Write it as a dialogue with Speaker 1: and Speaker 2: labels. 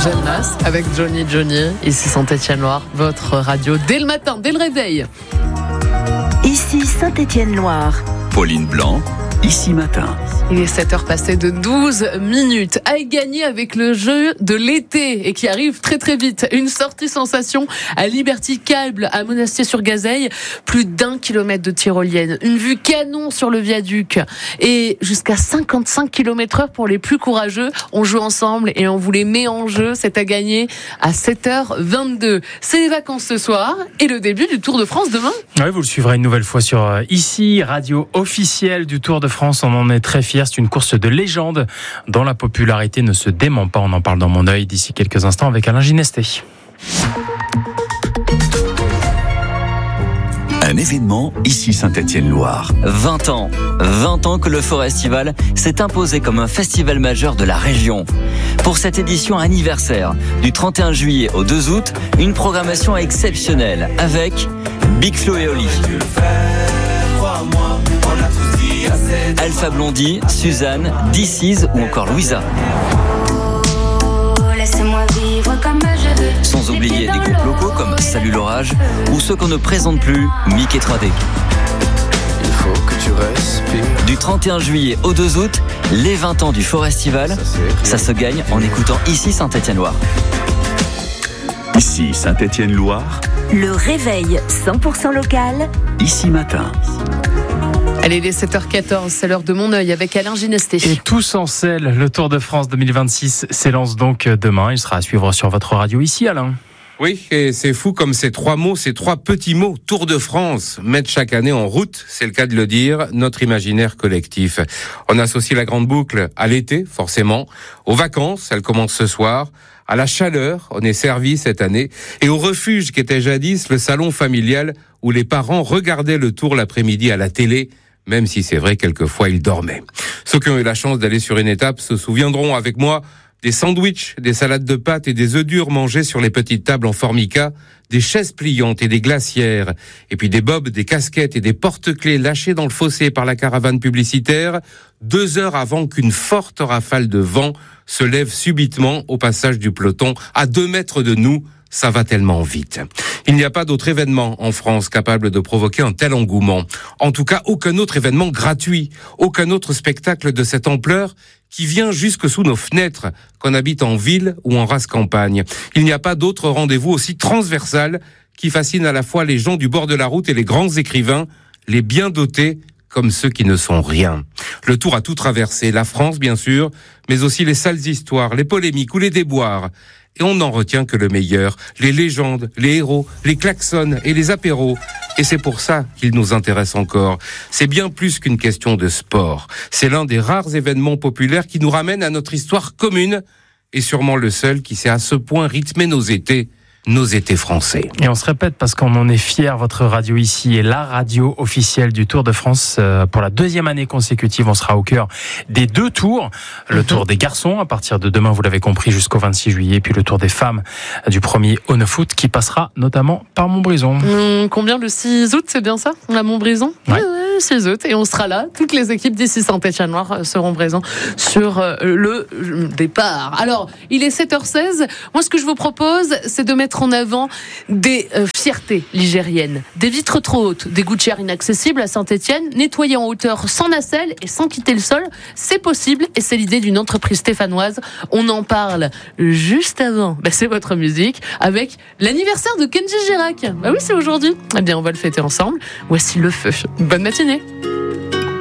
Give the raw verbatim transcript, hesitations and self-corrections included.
Speaker 1: Jeanne Masse avec Johnny Johnny, ici Saint-Étienne-Loire, votre radio dès le matin, dès le réveil.
Speaker 2: Ici Saint-Étienne-Loire.
Speaker 3: Pauline Blanc, ici matin.
Speaker 1: Il est sept heures passées de douze minutes. À gagner avec le jeu de l'été et qui arrive très très vite. Une sortie sensation à Liberty Câble à Monastier-sur-Gazeille. Plus d'un kilomètre de tyrolienne. Une vue canon sur le viaduc. Et jusqu'à cinquante-cinq kilomètres heure pour les plus courageux. On joue ensemble et on vous les met en jeu. C'est à gagner à sept heures vingt-deux. C'est les vacances ce soir et le début du Tour de France demain.
Speaker 4: Oui, vous le suivrez une nouvelle fois sur euh, ici, radio officielle du Tour de France. On en est très fiers. C'est une course de légende dont la popularité ne se dément pas. On en parle dans Mon œil d'ici quelques instants avec Alain Ginesté.
Speaker 3: Un événement ici Saint-Étienne-Loire.
Speaker 5: vingt ans. vingt ans que le Forestival s'est imposé comme un festival majeur de la région. Pour cette édition anniversaire, du trente et un juillet au deux août, une programmation exceptionnelle avec Big Flo et Oli, Alpha Blondy, Suzanne, D C ou encore Louisa. Sans oublier des groupes locaux comme Salut l'orage ou ceux qu'on ne présente plus, Mickey trois D.
Speaker 6: Il faut que tu respires.
Speaker 5: Du trente et un juillet au deux août, les vingt ans du Forestival, ça se gagne en écoutant ici Saint-Étienne-Loire.
Speaker 3: Ici Saint-Étienne-Loire.
Speaker 2: Le réveil cent pour cent local.
Speaker 3: Ici matin.
Speaker 1: Allez, il est sept heures quatorze, c'est l'heure de Mon œil avec Alain Ginesté.
Speaker 4: Et tous en selle, le Tour de France deux mille vingt-six s'élance donc demain. Il sera à suivre sur votre radio ici, Alain.
Speaker 7: Oui, et c'est fou comme ces trois mots, ces trois petits mots, Tour de France, mettent chaque année en route, c'est le cas de le dire, notre imaginaire collectif. On associe la grande boucle à l'été, forcément, aux vacances, elles commencent ce soir, à la chaleur, on est servi cette année, et au refuge qui était jadis le salon familial où les parents regardaient le Tour l'après-midi à la télé, même si c'est vrai quelquefois ils dormaient. Ceux qui ont eu la chance d'aller sur une étape se souviendront avec moi des sandwichs, des salades de pâtes et des œufs durs mangés sur les petites tables en formica, des chaises pliantes et des glacières, et puis des bobs, des casquettes et des porte-clés lâchés dans le fossé par la caravane publicitaire, deux heures avant qu'une forte rafale de vent se lève subitement au passage du peloton à deux mètres de nous. Ça va tellement vite. Il n'y a pas d'autre événement en France capable de provoquer un tel engouement. En tout cas, aucun autre événement gratuit, aucun autre spectacle de cette ampleur qui vient jusque sous nos fenêtres, qu'on habite en ville ou en race campagne. Il n'y a pas d'autre rendez-vous aussi transversal qui fascine à la fois les gens du bord de la route et les grands écrivains, les bien dotés comme ceux qui ne sont rien. Le Tour a tout traversé, la France bien sûr, mais aussi les sales histoires, les polémiques ou les déboires. Et on n'en retient que le meilleur, les légendes, les héros, les klaxons et les apéros. Et c'est pour ça qu'il nous intéresse encore. C'est bien plus qu'une question de sport. C'est l'un des rares événements populaires qui nous ramène à notre histoire commune et sûrement le seul qui sait à ce point rythmer nos étés. Nos étés français.
Speaker 4: Et on se répète parce qu'on en est fiers, votre radio ici est la radio officielle du Tour de France. Pour la deuxième année consécutive, on sera au cœur des deux tours. Le mmh. Tour des garçons, à partir de demain, vous l'avez compris, jusqu'au vingt-six juillet, puis le Tour des femmes du premier au neuf août, qui passera notamment par Montbrison.
Speaker 1: Mmh, combien le six août, c'est bien ça, à Montbrison?
Speaker 4: Ouais.
Speaker 1: Ouais, ouais, six août, et on sera là. Toutes les équipes d'ici Saint-Étienne-Loire seront présentes sur le départ. Alors, il est sept heures seize. Moi, ce que je vous propose, c'est de mettre en avant des euh, fiertés ligériennes, des vitres trop hautes, des gouttières inaccessibles à Saint-Étienne, nettoyées en hauteur sans nacelle et sans quitter le sol. C'est possible et c'est l'idée d'une entreprise stéphanoise. On en parle juste avant. Ben, c'est votre musique avec l'anniversaire de Kenji Girac. Ben oui, c'est aujourd'hui. Eh bien, on va le fêter ensemble. Voici le feu. Bonne matinée.